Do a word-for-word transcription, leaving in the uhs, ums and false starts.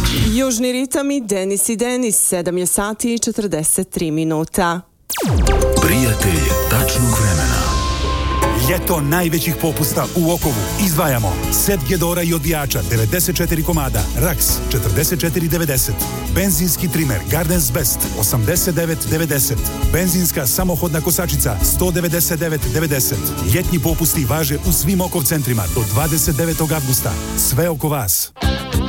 Južni ritam i Denis i Denis, sedam je sati i četrdeset tri minuta. Prijatelj tačnog vremena. Ljeto najvećih popusta u Okovu. Izdvajamo set gedora i odbijača devedeset četiri komada, Rax četrdeset četiri devedeset, benzinski trimer Gardens Best osamdeset devet devedeset, benzinska samohodna kosačica sto devedeset devet devedeset. Ljetnji popusti važe u svim Okov centrima do dvadeset devetog avgusta. Sve oko vas.